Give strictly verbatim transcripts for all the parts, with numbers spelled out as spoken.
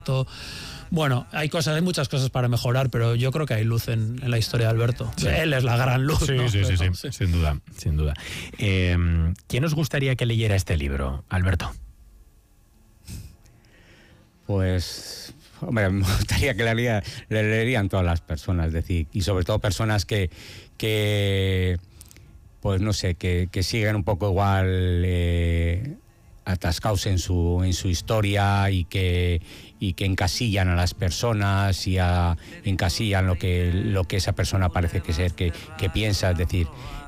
Bueno, hay cosas, hay muchas cosas para mejorar, pero yo creo que hay luz en, en la historia de Alberto. Sí. Él es la gran luz. Sí, ¿no? sí, sí, sí, sí, sin duda, sin duda. Eh, ¿Quién os gustaría que leyera este libro, Alberto? Pues, hombre, me gustaría que le, leería, le leerían todas las personas, es decir, y sobre todo personas que, que pues no sé, que, que siguen un poco igual eh, atascados en su, en su historia y que, y que encasillan a las personas y a, encasillan lo que, lo que esa persona parece que ser, que, que piensa, es decir...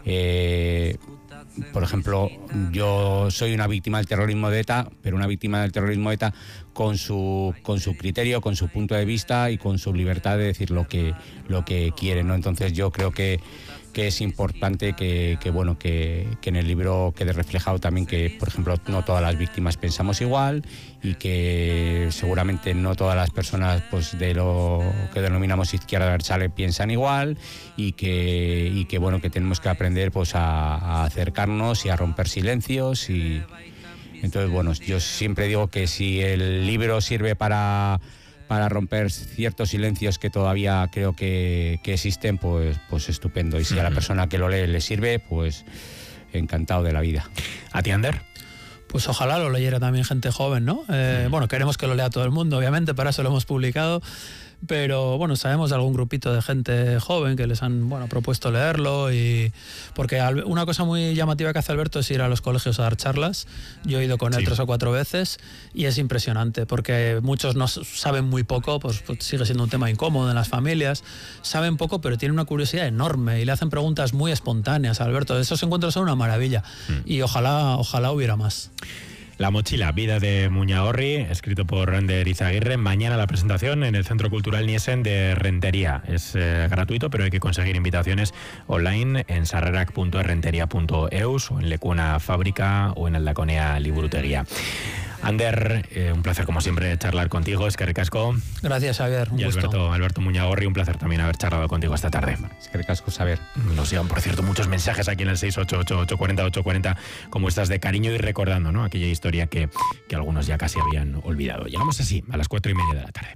Eh, por ejemplo, yo soy una víctima del terrorismo de ETA, pero una víctima del terrorismo de ETA con su con su criterio, con su punto de vista y con su libertad de decir lo que lo que quiere, ¿no? Entonces yo creo que que es importante que, que bueno que, que en el libro quede reflejado también que, por ejemplo, no todas las víctimas pensamos igual y que seguramente no todas las personas pues de lo que denominamos izquierda abertzale piensan igual y que y que bueno que tenemos que aprender pues a, a acercarnos y a romper silencios y entonces bueno yo siempre digo que si el libro sirve para para romper ciertos silencios que todavía creo que, que existen, pues, pues estupendo. Y si a la persona que lo lee le sirve, pues encantado de la vida. ¿A ti, Ander? Pues ojalá lo leyera también gente joven, ¿no? Eh, bueno, queremos que lo lea todo el mundo, obviamente, para eso lo hemos publicado. Pero bueno, sabemos de algún grupito de gente joven que les han bueno propuesto leerlo y porque una cosa muy llamativa que hace Alberto es ir a los colegios a dar charlas. Yo he ido con él sí. tres o cuatro veces y es impresionante porque muchos no saben muy poco, pues, pues sigue siendo un tema incómodo en las familias, saben poco pero tienen una curiosidad enorme y le hacen preguntas muy espontáneas a Alberto. Esos encuentros son una maravilla mm. y ojalá, ojalá hubiera más. La mochila, vida de Muñagorri, escrito por Ander Izaguirre. Mañana la presentación en el Centro Cultural Niesen de Rentería. Es eh, gratuito, pero hay que conseguir invitaciones online en sarrerac punto errenteria punto eus o en Lecuna Fábrica o en Aldaconea Liburutegia. Ander, eh, un placer como siempre charlar contigo, eskerrik asko. Gracias, Xavier, un y gusto. Alberto, Alberto Muñagorri, un placer también haber charlado contigo esta tarde. Eskerrik asko, Xavier. Nos llegan, por cierto, muchos mensajes aquí en el seis ocho ocho, ocho cuatro cero, ocho cuatro cero, como estas de cariño y recordando, ¿no? Aquella historia que, que algunos ya casi habían olvidado. Llegamos así, a las cuatro y media de la tarde.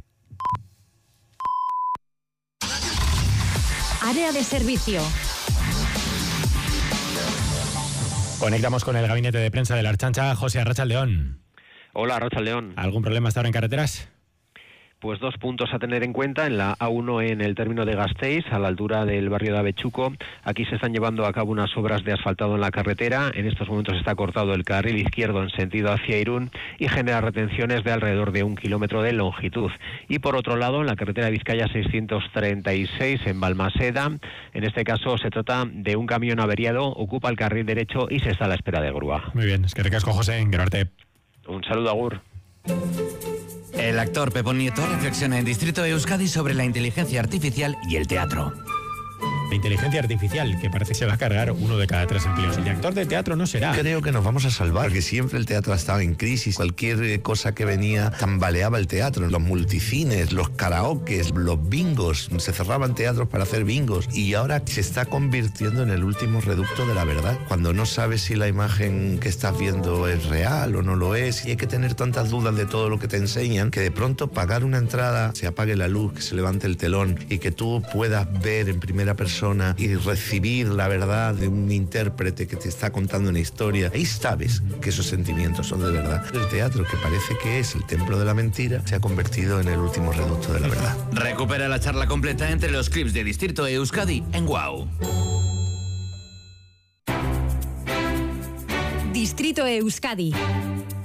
Área de servicio. Conectamos con el gabinete de prensa de la Ertzaintza, José Arratsaldeón. Hola, Arratsaldeón. ¿Algún problema hasta ahora en carreteras? Pues dos puntos a tener en cuenta. En la A uno, en el término de Gasteiz, a la altura del barrio de Avechuco. Aquí se están llevando a cabo unas obras de asfaltado en la carretera. En estos momentos está cortado el carril izquierdo en sentido hacia Irún y genera retenciones de alrededor de un kilómetro de longitud. Y por otro lado, en la carretera Vizcaya seiscientos treinta y seis, en Balmaseda, en este caso se trata de un camión averiado, ocupa el carril derecho y se está a la espera de grúa. Muy bien, es que recasco, José, en Gerarte. Un saludo, agur. El actor Pepo Nieto reflexiona en Distrito de Euskadi sobre la inteligencia artificial y el teatro. La inteligencia artificial, que parece que se va a cargar uno de cada tres empleos. El actor de teatro no será. Creo que nos vamos a salvar, porque siempre el teatro ha estado en crisis. Cualquier cosa que venía tambaleaba el teatro. Los multicines, los karaokes, los bingos. Se cerraban teatros para hacer bingos. Y ahora se está convirtiendo en el último reducto de la verdad. Cuando no sabes si la imagen que estás viendo es real o no lo es. Y hay que tener tantas dudas de todo lo que te enseñan, que de pronto pagar una entrada, se apague la luz, que se levante el telón y que tú puedas ver en primera persona y recibir la verdad de un intérprete que te está contando una historia. Ahí sabes que esos sentimientos son de verdad. El teatro, que parece que es el templo de la mentira, se ha convertido en el último reducto de la verdad. Recupera la charla completa entre los clips de Distrito de Euskadi en Guau. Distrito Euskadi.